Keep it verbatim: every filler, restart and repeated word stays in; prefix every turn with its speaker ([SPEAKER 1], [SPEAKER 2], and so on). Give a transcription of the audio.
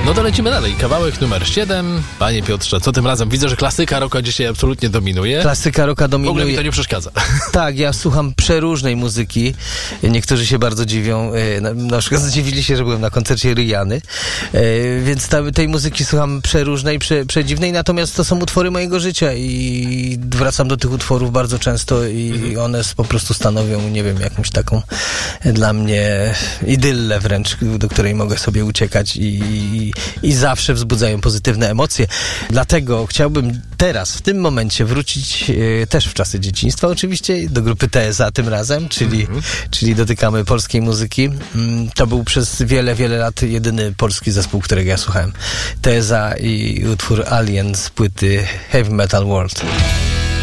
[SPEAKER 1] No to lecimy dalej. Kawałek numer siedem. Panie Piotrze, co tym razem? Widzę, że klasyka rocka dzisiaj absolutnie dominuje.
[SPEAKER 2] Klasyka rocka dominuje.
[SPEAKER 1] W ogóle mi to nie przeszkadza.
[SPEAKER 2] Tak, ja słucham przeróżnej muzyki. Niektórzy się bardzo dziwią. Na, na przykład zdziwili się, że byłem na koncercie Riany. Więc ta, tej muzyki słucham przeróżnej, prze, przedziwnej. Natomiast to są utwory mojego życia i wracam do tych utworów bardzo często i mhm. one po prostu stanowią, nie wiem, jakąś taką dla mnie idyllę wręcz, do której mogę sobie uciekać i, i, i zawsze wzbudzają pozytywne emocje. Dlatego chciałbym teraz, w tym momencie wrócić e, też w czasy dzieciństwa oczywiście, do grupy T S A tym razem, czyli, mm-hmm. czyli dotykamy polskiej muzyki. Mm, to był przez wiele, wiele lat jedyny polski zespół, którego ja słuchałem. T S A i utwór Alien z płyty Heavy Metal World.